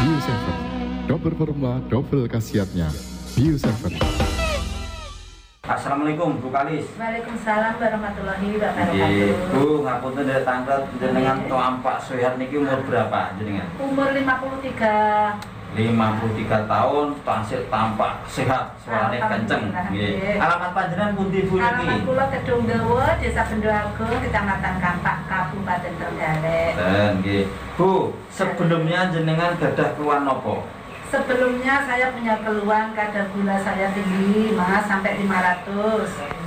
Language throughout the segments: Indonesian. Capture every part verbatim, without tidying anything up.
Bio tujuh, double formula, double khasiatnya. Bio tujuh. Assalamualaikum Bu Kalis. Waalaikumsalam warahmatullahi wabarakatuh. Bu, ngapunten dari tanggal jenengan Tampak Sehat niki umur berapa jenengan? Umur lima puluh tiga. lima puluh tiga tahun, tansih tampak sehat, suarane kenceng. Nggih. Alamat panjenengan pundi Bu niki? Alamat kula Kedung Dawa, Desa Bendo Agung, Kecamatan Kampak, Kabupaten Trenggalek. Dan nggih. Bu, sebelumnya jenengan gadah keluhan napa? Sebelumnya saya punya keluhan kadar gula saya tinggi, Mas, sampai lima ratus.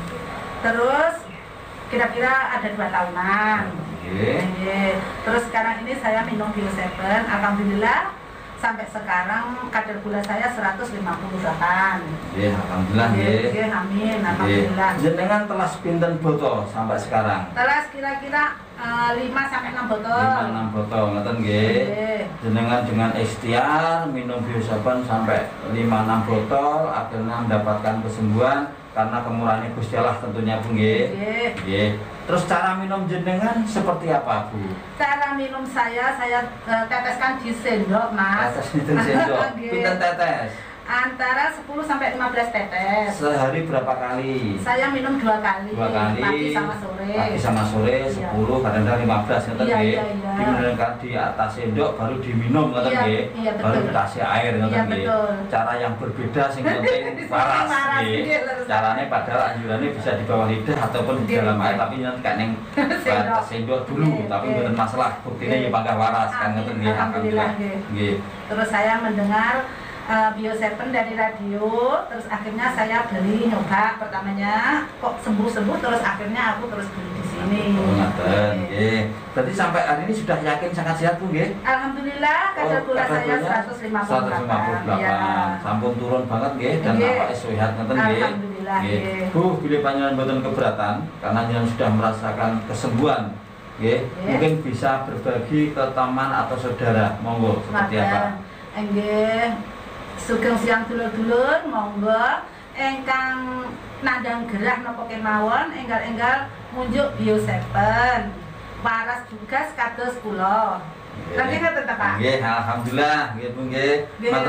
Terus kira-kira ada dua tahunan. Nggih. Nggih. Terus sekarang ini saya minum Bio tujuh, alhamdulillah sampai sekarang kadar gula saya seratus lima puluh delapan. Nggih, alhamdulillah nggih. Nggih, amin, alhamdulillah. Jenengan telah pinten botol sampai sekarang? Telas kira-kira uh, lima sampai enam botol. lima enam botol ngoten nggih. Nggih. Jenengan dengan ikhtiar minum Bio tujuh sampai lima enam botol akhirnya mendapatkan kesembuhan karena kemurahan Gusti Allah tentunya Bu nggih. Nggih. Nggih. Terus cara minum jenengan seperti apa Bu? Cara minum saya, saya uh, teteskan di sendok, Mas. Tetes pinten sendok? Nggih. Pinten tetes? Antara sepuluh sampai lima belas tetes. Sehari berapa kali? Saya minum dua kali. Dua kali. Pagi sama sore. Pagi sama sore Iya. sepuluh, kadang-kadang lima belas ngoten Iya, nggih. iya, iya. Diminumkan di atas sendok baru diminum ngoten Iya, nggih. iya, betul. Baru dikasih air ngoten Iya, nggih. betul. Cara yang berbeda sing penting waras Waras, nggih. nggih, leres. Carane padahal anjurannya bisa di bawah lidah ataupun di Nggih. dalam air tapi nanti kan ning Sendok. sendok dulu Nggih, tapi nggih. mboten masalah buktine Nggih. ya bangga waras kan Amin, ngoten nggih. alhamdulillah, nggih. Nggih. Terus saya mendengar uh, Bio tujuh dari radio, terus akhirnya saya beli nyoba pertamanya kok sembuh-sembuh, terus akhirnya aku terus beli di sini. Oh, ngoten Nggih. nggih. Berarti sampai hari ini sudah yakin sangat sehat Bu nggih? Alhamdulillah kadar Oh, gula kadar saya gulanya seratus lima puluh delapan. Ya. Sampun turun banget nggih dan Nggih. nampaknya sehat ngoten nggih. Alhamdulillah, nggih. Bu, bila panjenengan mboten keberatan karena jenengan sudah merasakan kesembuhan nggih, Nggih. mungkin bisa berbagi ke teman atau saudara. Monggo seperti apa? Nggih. Sugeng siang dulur-dulur, monggo engkang nandang gerah napa kemawon enggal-enggal munjuk Bio tujuh. Waras juga kados kula. Lagi ngoten ta, Pak? Nggih, alhamdulillah nggih Bu nggih. Nggih.